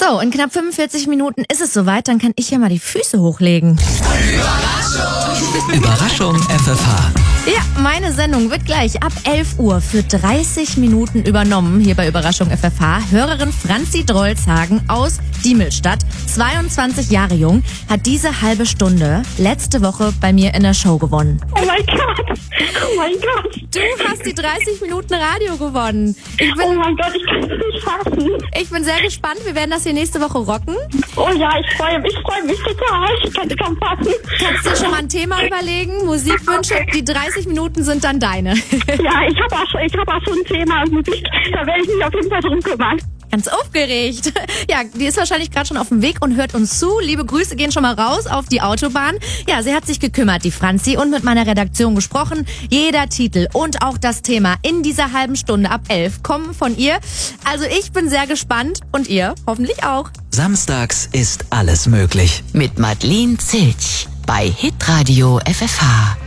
So, in knapp 45 Minuten ist es soweit, dann kann ich ja mal die Füße hochlegen. Überraschung FFH. Ja, meine Sendung wird gleich ab 11 Uhr für 30 Minuten übernommen, hier bei Überraschung FFH. Hörerin Franzi Drolshagen aus Diemelstadt, 22 Jahre jung, hat diese halbe Stunde letzte Woche bei mir in der Show gewonnen. Oh mein Gott, oh mein Gott. Du hast die 30 Minuten Radio gewonnen. Oh mein Gott, ich kann es nicht fassen. Ich bin sehr gespannt, wir werden das hier nächste Woche rocken. Oh ja, ich freue mich total. Ich kann es kaum fassen. Kannst dir schon mal ein Thema überlegen, Musikwünsche, Okay. Die 30 Minuten sind dann deine. Ja, ich habe auch schon ein Thema Musik. Da werde ich mich auf jeden Fall drum kümmern. Ganz aufgeregt. Ja, die ist wahrscheinlich gerade schon auf dem Weg und hört uns zu. Liebe Grüße gehen schon mal raus auf die Autobahn. Ja, sie hat sich gekümmert, die Franzi, und mit meiner Redaktion gesprochen. Jeder Titel und auch das Thema in dieser halben Stunde ab 11 kommen von ihr. Also ich bin sehr gespannt und ihr hoffentlich auch. Samstags ist alles möglich. Mit Madeleine Zilch bei Hitradio FFH.